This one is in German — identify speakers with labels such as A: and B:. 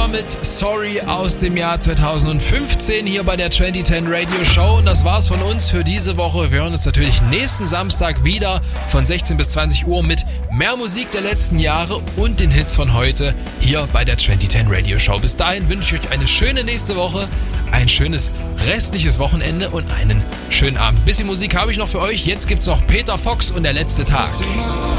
A: mit Sorry aus dem Jahr 2015 hier bei der 2010 Radio Show. Und das war's von uns für diese Woche. Wir hören uns natürlich nächsten Samstag wieder von 16 bis 20 Uhr mit mehr Musik der letzten Jahre und den Hits von heute hier bei der 2010 Radio Show. Bis dahin wünsche ich euch eine schöne nächste Woche, ein schönes restliches Wochenende und einen schönen Abend. Bisschen Musik habe ich noch für euch. Jetzt gibt's noch Peter Fox und der letzte Tag.